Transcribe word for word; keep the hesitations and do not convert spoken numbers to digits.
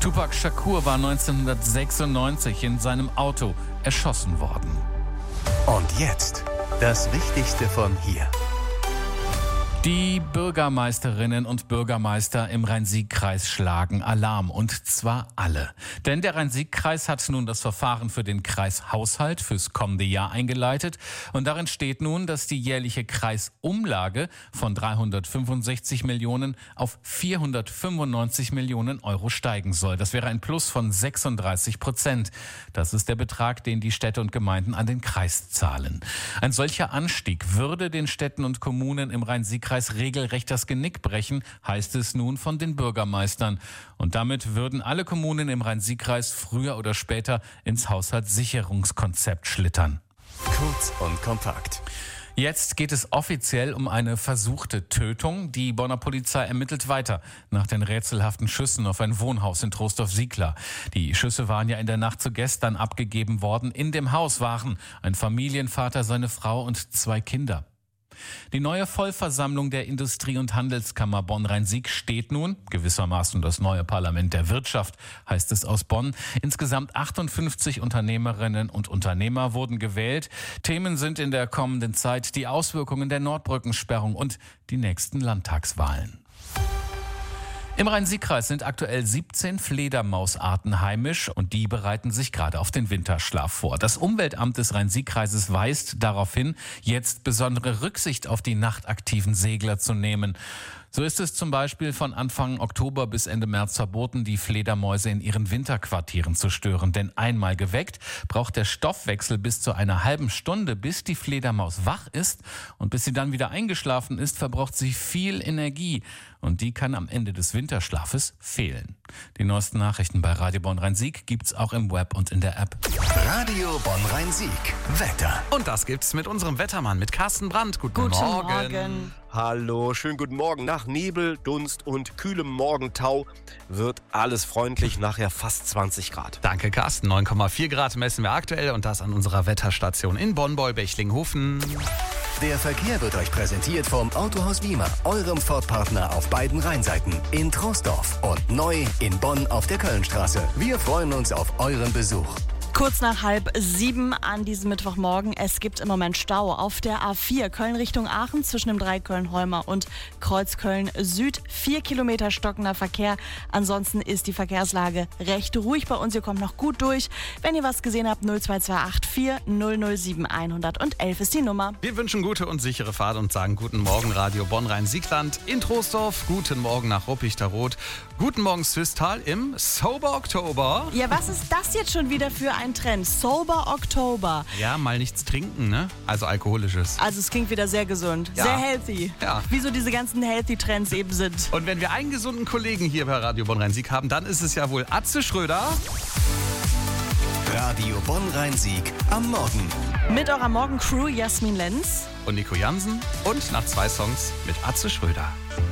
Tupac Shakur war neunzehnhundertsechsundneunzig in seinem Auto erschossen worden. Und jetzt das Wichtigste von hier. Die Bürgermeisterinnen und Bürgermeister im Rhein-Sieg-Kreis schlagen Alarm, und zwar alle. Denn der Rhein-Sieg-Kreis hat nun das Verfahren für den Kreishaushalt fürs kommende Jahr eingeleitet. Und darin steht nun, dass die jährliche Kreisumlage von dreihundertfünfundsechzig Millionen auf vierhundertfünfundneunzig Millionen Euro steigen soll. Das wäre ein Plus von sechsunddreißig Prozent. Das ist der Betrag, den die Städte und Gemeinden an den Kreis zahlen. Ein solcher Anstieg würde den Städten und Kommunen im Rhein-Sieg-Kreis regelrecht das Genick brechen, heißt es nun von den Bürgermeistern. Und damit würden alle Kommunen im Rhein-Sieg-Kreis früher oder später ins Haushaltssicherungskonzept schlittern. Kurz und kompakt. Jetzt geht es offiziell um eine versuchte Tötung. Die Bonner Polizei ermittelt weiter nach den rätselhaften Schüssen auf ein Wohnhaus in Trostorf-Siegler. Die Schüsse waren ja in der Nacht zu gestern abgegeben worden. In dem Haus waren ein Familienvater, seine Frau und zwei Kinder. Die neue Vollversammlung der Industrie- und Handelskammer Bonn-Rhein-Sieg steht nun, gewissermaßen das neue Parlament der Wirtschaft, heißt es aus Bonn. Insgesamt achtundfünfzig Unternehmerinnen und Unternehmer wurden gewählt. Themen sind in der kommenden Zeit die Auswirkungen der Nordbrückensperrung und die nächsten Landtagswahlen. Im Rhein-Sieg-Kreis sind aktuell siebzehn Fledermausarten heimisch, und die bereiten sich gerade auf den Winterschlaf vor. Das Umweltamt des Rhein-Sieg-Kreises weist darauf hin, jetzt besondere Rücksicht auf die nachtaktiven Segler zu nehmen. So ist es zum Beispiel von Anfang Oktober bis Ende März verboten, die Fledermäuse in ihren Winterquartieren zu stören. Denn einmal geweckt, braucht der Stoffwechsel bis zu einer halben Stunde, bis die Fledermaus wach ist. Und bis sie dann wieder eingeschlafen ist, verbraucht sie viel Energie. Und die kann am Ende des Winterschlafes fehlen. Die neuesten Nachrichten bei Radio Bonn-Rhein-Sieg gibt's auch im Web und in der App. Radio Bonn-Rhein-Sieg. Wetter. Und das gibt's mit unserem Wettermann, mit Carsten Brandt. Guten, Guten Morgen. Morgen. Hallo, schönen guten Morgen. Nach Nebel, Dunst und kühlem Morgentau wird alles freundlich, nachher fast zwanzig Grad. Danke, Carsten. neun Komma vier Grad messen wir aktuell, und das an unserer Wetterstation in Bonn-Beulbechlinghofen. Der Verkehr wird euch präsentiert vom Autohaus Wiemer, eurem Ford-Partner auf beiden Rheinseiten, in Troisdorf und neu in Bonn auf der Kölnstraße. Wir freuen uns auf euren Besuch. Kurz nach halb sieben an diesem Mittwochmorgen. Es gibt im Moment Stau auf der A vier Köln Richtung Aachen zwischen dem Dreiköln-Holmer und Kreuzköln Süd. Vier Kilometer stockender Verkehr. Ansonsten ist die Verkehrslage recht ruhig bei uns. Ihr kommt noch gut durch. Wenn ihr was gesehen habt, null zwei zwei acht vier null null sieben hundertelf ist die Nummer. Wir wünschen gute und sichere Fahrt und sagen guten Morgen Radio Bonn-Rhein-Siegland in Troisdorf. Guten Morgen nach Ruppichteroth. Guten Morgen Swisttal im Sober Oktober. Ja, was ist das jetzt schon wieder für ein Trend? Sober Oktober. Ja, mal nichts trinken, ne? Also alkoholisches. Also es klingt wieder sehr gesund. Ja. Sehr healthy. Ja. Wie so diese ganzen Healthy-Trends eben sind. Und wenn wir einen gesunden Kollegen hier bei Radio Bonn-Rhein-Sieg haben, dann ist es ja wohl Atze Schröder. Radio Bonn-Rhein-Sieg am Morgen. Mit eurer Morgencrew Jasmin Lenz Und Nico Jansen. Und nach zwei Songs mit Atze Schröder.